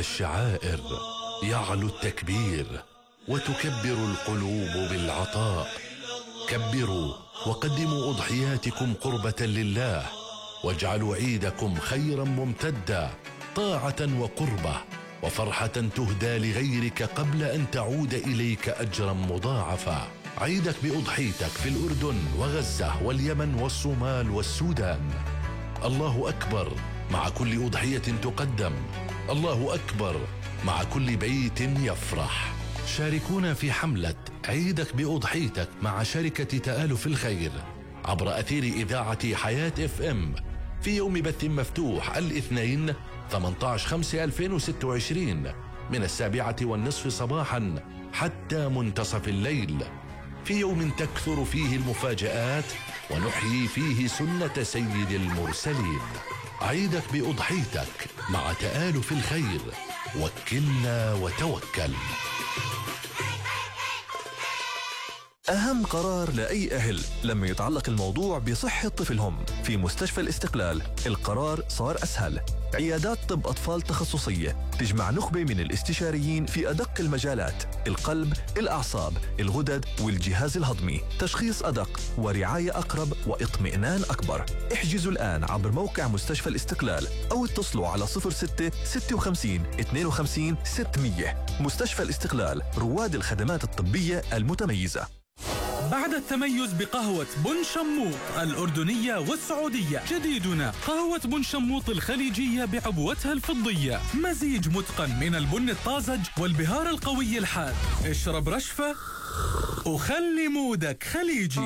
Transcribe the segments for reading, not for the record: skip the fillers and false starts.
الشعائر يعلو التكبير وتكبر القلوب بالعطاء. كبروا وقدموا أضحياتكم قربة لله، واجعلوا عيدكم خيرا ممتدا، طاعة وقربة وفرحة تهدى لغيرك قبل أن تعود إليك أجرا مضاعفا. عيدك بأضحيتك في الأردن وغزة واليمن والصومال والسودان. الله أكبر مع كل أضحية تقدم، الله أكبر مع كل بيت يفرح. شاركونا في حملة عيدك بأضحيتك مع شركة تآلف الخير عبر أثير إذاعة حياة FM في يوم بث مفتوح الاثنين 18/5/2026 من 7:30 صباحا حتى منتصف الليل، في يوم تكثر فيه المفاجآت ونحيي فيه سنة سيد المرسلين. عيدك بأضحيتك مع تآلف الخير، وكلنا وتوكل. أهم قرار لأي أهل لما يتعلق الموضوع بصحة طفلهم. في مستشفى الاستقلال القرار صار أسهل. عيادات طب أطفال تخصصية تجمع نخبة من الاستشاريين في أدق المجالات: القلب، الأعصاب، الغدد والجهاز الهضمي. تشخيص أدق ورعاية أقرب واطمئنان أكبر. احجزوا الآن عبر موقع مستشفى الاستقلال أو اتصلوا على 06 56 52 600. مستشفى الاستقلال، رواد الخدمات الطبية المتميزة. بعد التميز بقهوة بن شموط الأردنية والسعودية، جديدنا قهوة بن شموط الخليجية بعبوتها الفضية، مزيج متقن من البن الطازج والبهار القوي الحاد. اشرب رشفة وخلي مودك خليجي.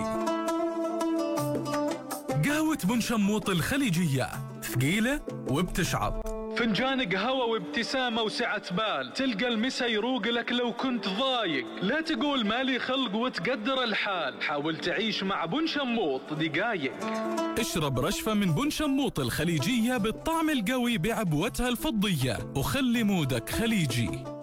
قهوة بن شموط الخليجية ثقيلة وبتشعب. فنجان قهوة وابتسامة وسعة بال، تلقى المسا يروق لك لو كنت ضايق. لا تقول مالي خلق وتقدر الحال، حاول تعيش مع بن شموط دقايق. اشرب رشفة من بن شموط الخليجية بالطعم القوي بعبوتها الفضية، وخلي مودك خليجي.